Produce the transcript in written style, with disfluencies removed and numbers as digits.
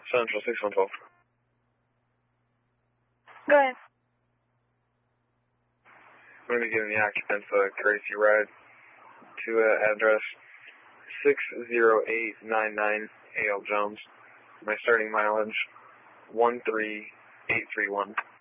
Central 6112. Go ahead. I'm going to be giving the occupants a courtesy ride to address 60899 A.L. Jones. My starting mileage, 13831.